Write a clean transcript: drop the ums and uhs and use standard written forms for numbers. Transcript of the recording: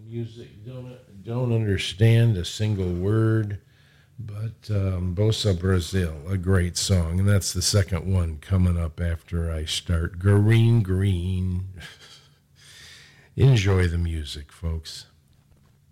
music. Don't understand a single word, but Bossa Brazil, a great song, and that's the second one coming up after I start Green Green. Enjoy the music, folks.